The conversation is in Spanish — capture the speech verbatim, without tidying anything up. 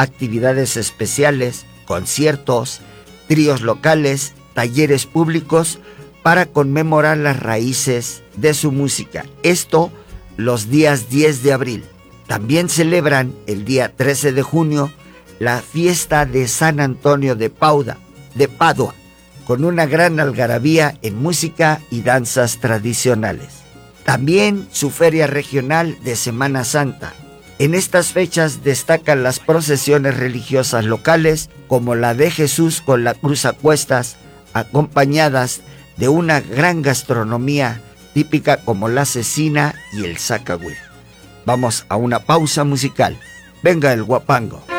actividades especiales, conciertos, tríos locales, talleres públicos para conmemorar las raíces de su música. Esto los días diez de abril. También celebran el día trece de junio la fiesta de San Antonio de Pauda, de Padua, con una gran algarabía en música y danzas tradicionales. También su feria regional de Semana Santa. En estas fechas destacan las procesiones religiosas locales, como la de Jesús con la cruz a cuestas, acompañadas de una gran gastronomía típica como la cecina y el zacahuil. Vamos a una pausa musical. Venga el guapango.